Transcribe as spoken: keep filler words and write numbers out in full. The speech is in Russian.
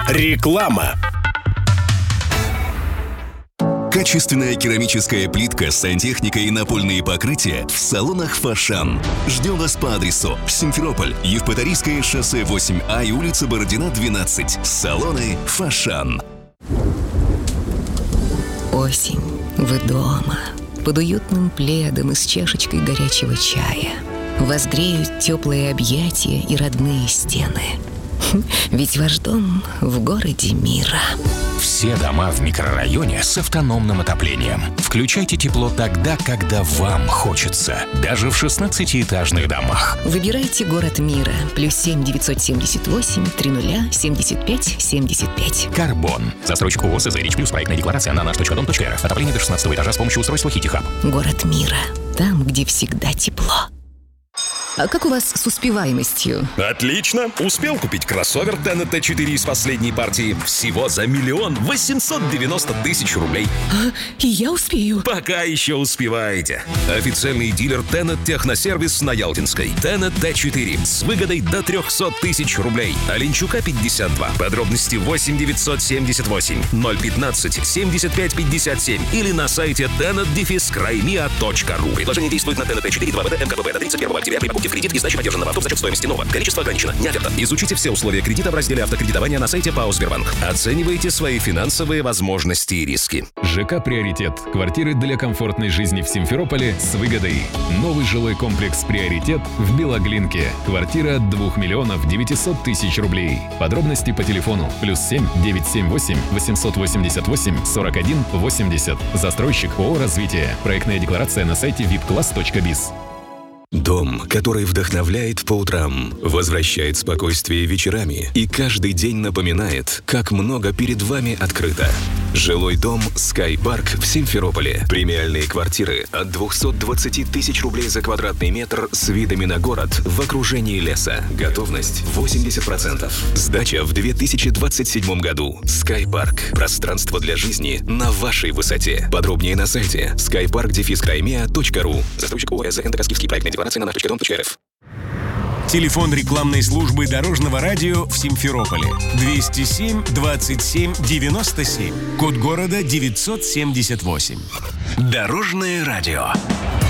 Реклама. Качественная керамическая плитка, сантехника и напольные покрытия в салонах «Фошан». Ждем вас по адресу Симферополь, Евпаторийское шоссе восемь А и улица Бородина, двенадцать. Салоны «Фошан». Осень. Вы дома. Под уютным пледом и с чашечкой горячего чая. Вас греют теплые объятия и родные стены. Ведь ваш дом в городе мира. Все дома в микрорайоне с автономным отоплением. Включайте тепло тогда, когда вам хочется. Даже в шестнадцатиэтажных домах. Выбирайте город мира. Плюс семь девятьсот семьдесят восемь тридцать семьдесят пять семьдесят пять. Карбон. Застройщик ООО «СЗРИЧ Плюс». Проектная декларация на наш точка дом точка эр эф. Отопление до шестнадцатого этажа с помощью устройства «Хити-Хаб». Город мира. Там, где всегда тепло. А как у вас с успеваемостью? Отлично! Успел купить кроссовер Тенет Т четыре из последней партии всего за миллион восемьсот девяносто тысяч рублей. А, и я успею? Пока еще успеваете. Официальный дилер Тенет Техносервис на Ялтинской. Тенет Т четыре с выгодой до триста тысяч рублей. Оленчука пятьдесят два. Подробности восемь девятьсот семьдесят восемь ноль пятнадцать семьдесят пять пятьдесят семь или на сайте tenet dash crimea точка ру. Предложение действует на Тенет Т четыре два вэ тэ эм ка пэ пэ до тридцать первого октября при покупке в кредит и сдаче подержанного авто за счет стоимости нового. Количество ограничено. Не оферта. Изучите все условия кредита в разделе автокредитования на сайте ПАО «Сбербанк». Оценивайте свои финансовые возможности и риски. ЖК «Приоритет». Квартиры для комфортной жизни в Симферополе с выгодой. Новый жилой комплекс «Приоритет» в Белоглинке. Квартира от двух миллионов девятисот тысяч рублей. Подробности по телефону плюс семь девятьсот семьдесят восемь восемьсот восемьдесят восемь сорок один восемьдесят. Застройщик ООО «Развитие». Проектная декларация на сайте вип класс точка биз. Дом, который вдохновляет по утрам, возвращает спокойствие вечерами и каждый день напоминает, как много перед вами открыто. Жилой дом Sky Park в Симферополе. Премиальные квартиры от двухсот двадцати тысяч рублей за квадратный метр с видами на город в окружении леса. Готовность восемьдесят процентов. Сдача в две тысячи двадцать седьмом году. Sky Park. Пространство для жизни на вашей высоте. Подробнее на сайте skypark dash crimea точка ру. Застройщик ООО «ЭЗ НТК Скифский». Проектная декларация на наш точка дом точка эр эф. Телефон рекламной службы Дорожного радио в Симферополе. двести семь двадцать семь девяносто семь. Код города девятьсот семьдесят восемь. Дорожное радио.